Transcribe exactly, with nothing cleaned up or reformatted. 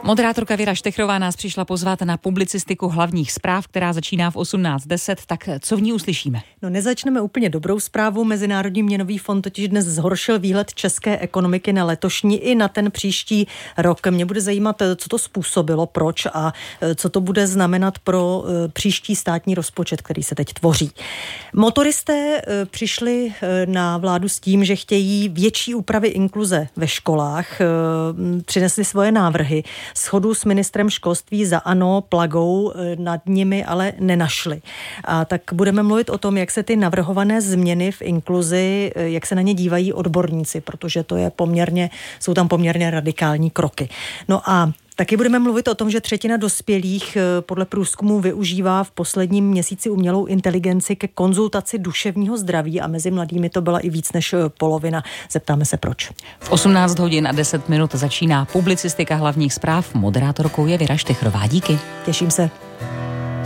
Moderátorka Věra Štechrová nás přišla pozvat na publicistiku hlavních zpráv, která začíná v osmnáct deset. Tak co v ní uslyšíme? No nezačneme úplně dobrou zprávou. Mezinárodní měnový fond totiž dnes zhoršil výhled české ekonomiky na letošní i na ten příští rok. Mě bude zajímat, co to způsobilo, proč a co to bude znamenat pro příští státní rozpočet, který se teď tvoří. Motoristé přišli na vládu s tím, že chtějí větší úpravy inkluze ve školách. Přinesli svoje návrhy. Shodu s ministrem školství za ANO Plagou nad nimi ale nenašli. A tak budeme mluvit o tom, jak se ty navrhované změny v inkluzi, jak se na ně dívají odborníci, protože to je poměrně, jsou tam poměrně radikální kroky. No a taky budeme mluvit o tom, že třetina dospělých podle průzkumu využívá v posledním měsíci umělou inteligenci ke konzultaci duševního zdraví a mezi mladými to byla i víc než polovina. Zeptáme se proč. V osmnáct hodin a deset minut začíná publicistika hlavních zpráv. Moderátorkou je Věra Štechrová. Díky. Těším se.